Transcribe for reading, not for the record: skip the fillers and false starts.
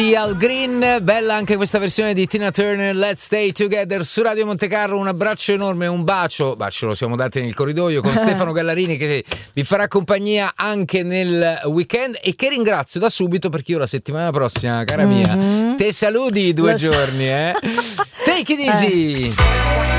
Al Green, bella anche questa versione di Tina Turner, Let's Stay Together su Radio Montecarlo. Un abbraccio enorme, un bacio ce lo siamo dati nel corridoio con Stefano Gallarini, che vi farà compagnia anche nel weekend e che ringrazio da subito, perché io la settimana prossima, cara mia, te saluti 2 giorni, Take it easy.